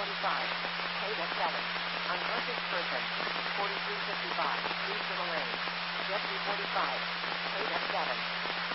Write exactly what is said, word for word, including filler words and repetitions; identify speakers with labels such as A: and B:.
A: forty-five. Paid at seven. Unconscious person. forty-three fifty-five. Please to the lane. Jet two forty-five. Paid at seven.